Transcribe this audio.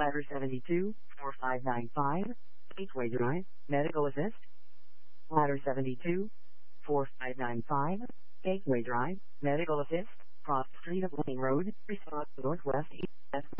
Ladder 72, 4595, Gateway Drive, Medical Assist. Ladder 72, 4595, Gateway Drive, Medical Assist, Cross Street of Lane Road, Response Northwest East.